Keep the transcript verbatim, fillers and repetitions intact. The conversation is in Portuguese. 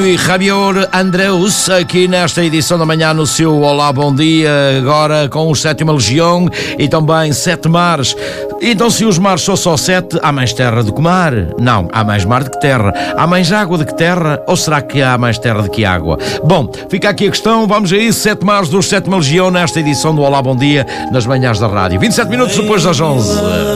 E Javier Andreus aqui nesta edição da manhã no seu Olá Bom Dia, agora com o Sétima Legião e também Sete Mares. Então, se os mares são só sete, há mais terra do que mar? Não, há mais mar do que terra. Há mais água do que terra? Ou será que há mais terra do que água? Bom, fica aqui a questão, vamos a isso. Sete Mares dos Sétima Legião nesta edição do Olá Bom Dia nas manhãs da rádio. vinte e sete minutos depois das onze.